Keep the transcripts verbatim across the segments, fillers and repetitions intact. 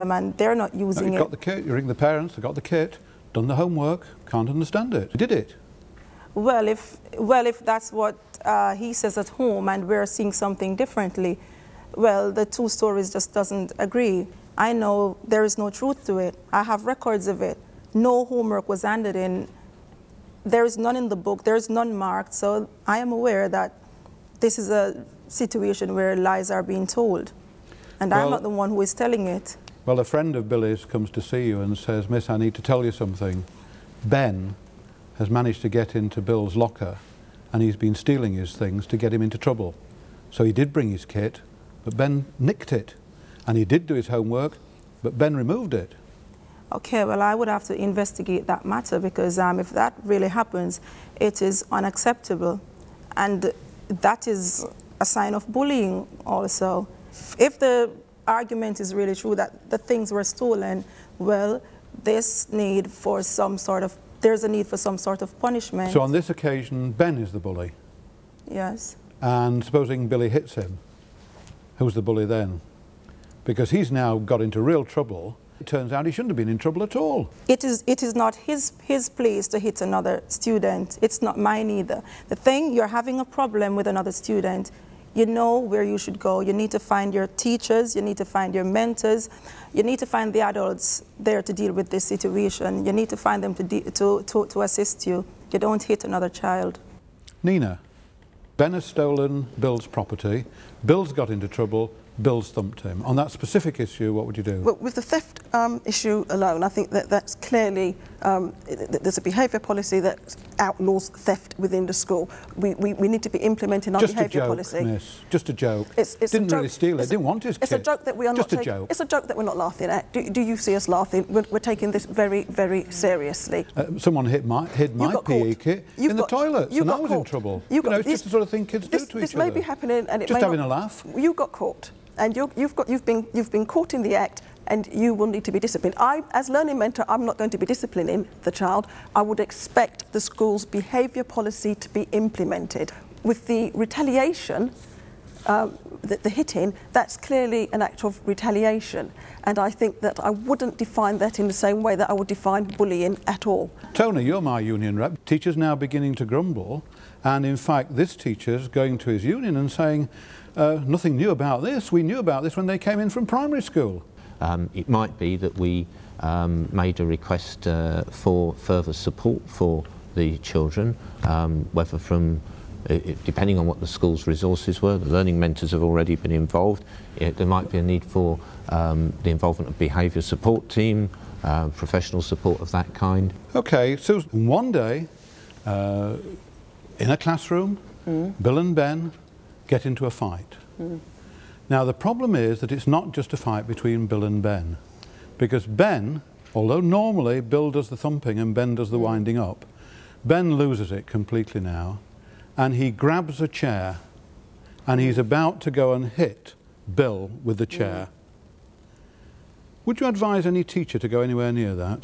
and they're not using no, you've it. got the kit, you ring the parents, they've got the kit, done the homework, can't understand it. Did it? Well, if, well, if that's what uh, he says at home and we're seeing something differently, well, the two stories just doesn't agree. I know there is no truth to it. I have records of it. No homework was handed in. There is none in the book. There is none marked. So I am aware that this is a situation where lies are being told. And well, I'm not the one who is telling it. Well, a friend of Billy's comes to see you and says, "Miss, I need to tell you something. Ben has managed to get into Bill's locker and he's been stealing his things to get him into trouble. So he did bring his kit, but Ben nicked it. And he did do his homework, but Ben removed it." Okay, well, I would have to investigate that matter because um, if that really happens, it is unacceptable. And that is a sign of bullying also. If the argument is really true that the things were stolen, well, this need for some sort of, there's a need for some sort of punishment. So on this occasion, Ben is the bully? Yes. And supposing Billy hits him, who's the bully then? Because he's now got into real trouble. It turns out he shouldn't have been in trouble at all. It is, it is not his, his place to hit another student. It's not mine either. The thing, you're having a problem with another student, you know where you should go. You need to find your teachers, you need to find your mentors, you need to find the adults there to deal with this situation. You need to find them to, de to, to, to assist you. You don't hit another child. Nina, Ben has stolen Bill's property, Bill's got into trouble, Bill's thumped him. On that specific issue, what would you do? Well, with the theft um, issue alone, I think that that's clearly, um, there's a behaviour policy that outlaws theft within the school. We, we, we need to be implementing our behaviour policy. Just a joke, miss. Just a joke. It's, it's didn't a joke. really steal it, it's didn't want his It's kit. a joke that we are Just not a taking. joke. It's a joke that we're not laughing at. Do, do you see us laughing? We're, we're taking this very, very seriously. Uh, someone hid my, hid my P E kit You've in got, the toilets and I was caught. in trouble. You, you got, know, it's this, just the sort of thing kids this, do to this each may other. be happening and it just may having not, a laugh. You got caught. And you're, you've, got, you've, been, you've been caught in the act and you will need to be disciplined. I, as learning mentor, I'm not going to be disciplining the child. I would expect the school's behaviour policy to be implemented. With the retaliation, um, the, the hitting, that's clearly an act of retaliation. And I think that I wouldn't define that in the same way that I would define bullying at all. Tony, you're my union rep. Teachers now beginning to grumble. And in fact, this teacher's going to his union and saying, Uh, nothing new about this. We knew about this when they came in from primary school. Um, it might be that we um, made a request uh, for further support for the children, um, whether from, uh, depending on what the school's resources were, the learning mentors have already been involved. It, there might be a need for um, the involvement of behaviour support team, uh, professional support of that kind. Okay, so one day, uh, in a classroom, mm. Bill and Ben get into a fight. Mm. Now the problem is that it's not just a fight between Bill and Ben, because Ben, although normally Bill does the thumping and Ben does the mm. winding up, Ben loses it completely now and he grabs a chair and he's about to go and hit Bill with the chair. Mm. Would you advise any teacher to go anywhere near that?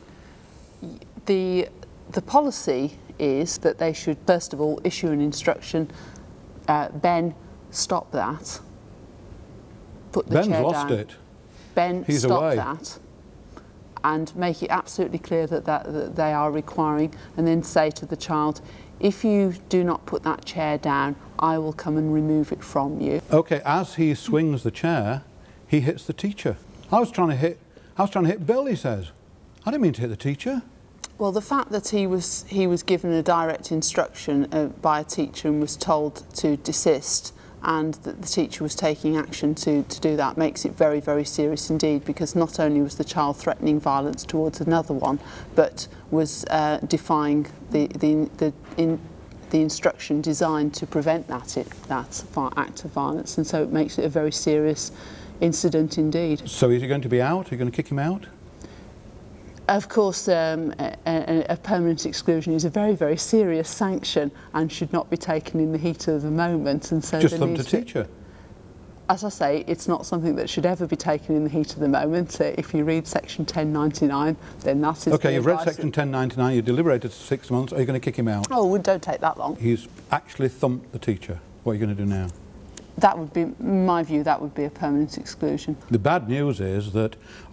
The, the policy is that they should first of all issue an instruction. Uh, Ben, stop that. Put the Ben's chair lost down. it. Ben, He's stop away. that. And make it absolutely clear that, that, that they are requiring, and then say to the child, if you do not put that chair down, I will come and remove it from you. Okay, as he swings the chair, he hits the teacher. I was trying to hit, I was trying to hit Bill, he says. I didn't mean to hit the teacher. Well, the fact that he was he was given a direct instruction uh, by a teacher and was told to desist, and that the teacher was taking action to, to do that, makes it very, very serious indeed, because not only was the child threatening violence towards another one, but was uh, defying the, the, the, in, the instruction designed to prevent that, it, that act of violence, and so it makes it a very serious incident indeed. So is he going to be out? Are you going to kick him out? Of course, um, a, a, a permanent exclusion is a very, very serious sanction and should not be taken in the heat of the moment. And so just there thumped a needs to, teacher? As I say, it's not something that should ever be taken in the heat of the moment. Uh, if you read section ten ninety-nine, then that is Okay, the you've read advice. section ten ninety-nine, you deliberated for six months, are you going to kick him out? Oh, well, don't take that long. He's actually thumped the teacher. What are you going to do now? That would be, in my view, that would be a permanent exclusion. The bad news is that